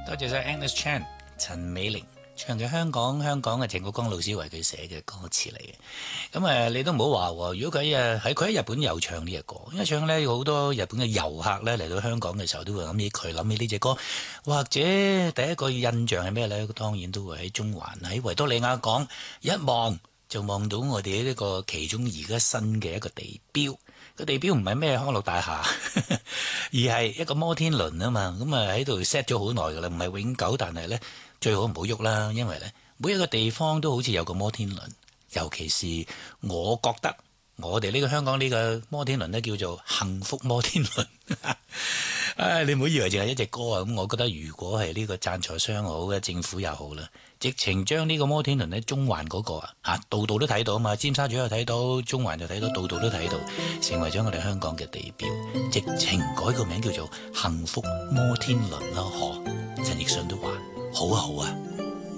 多謝晒 Agnes Chan 陳美玲唱嘅香港嘅鄭國江老師為佢寫嘅歌詞嚟嘅。咁你都唔好話，如果佢喺日本又唱呢隻歌，因為唱咧好多日本嘅遊客咧嚟到香港嘅時候都會諗起佢，諗起呢隻歌，或者第一個印象係咩咧？當然都會喺中環喺維多利亞港一望就望到我哋呢個其中而家新嘅一個地標。個地標唔係咩康樂大廈，而係一個摩天輪啊嘛。咁喺度 set 咗好耐噶啦，唔係永久，但係咧最好唔好喐啦，因為咧每一個地方都好似有個摩天輪，尤其是我覺得我哋呢個香港呢個摩天輪咧叫做幸福摩天輪。你唔好以為淨係一隻歌啊！咁我覺得如果係呢個贊助商好嘅，政府又好啦，直情將呢個摩天輪咧中環嗰個度度都睇到啊嘛，尖沙咀又睇到，中環又睇到，度度都睇到，成為咗我哋香港嘅地標，直情改個名叫做幸福摩天輪咯。陳奕迅都話好啊好啊。